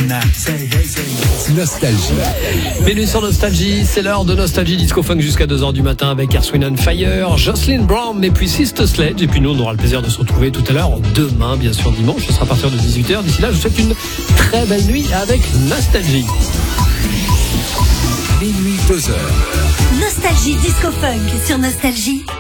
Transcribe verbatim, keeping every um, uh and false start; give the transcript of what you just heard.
Nostalgie. Bienvenue sur Nostalgie, c'est l'heure de Nostalgie Disco Funk jusqu'à deux heures du matin avec Earth, Wind and Fire, Jocelyn Brown et puis Sister Sledge. Et puis nous, on aura le plaisir de se retrouver tout à l'heure, demain, bien sûr, dimanche. Ce sera à partir de dix-huit heures. D'ici là, je vous souhaite une très belle nuit avec Nostalgie. Minuit, deux heures. Nostalgie Disco Funk sur Nostalgie.